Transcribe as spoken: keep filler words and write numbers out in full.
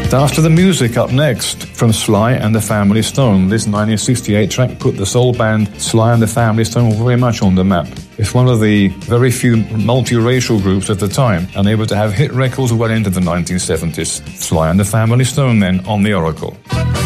After the music, up next, from Sly and the Family Stone. This nineteen sixty-eight track put the soul band Sly and the Family Stone very much on the map. It's one of the very few multiracial groups at the time, and able to have hit records well into the nineteen seventies. Sly and the Family Stone then on the Oracle.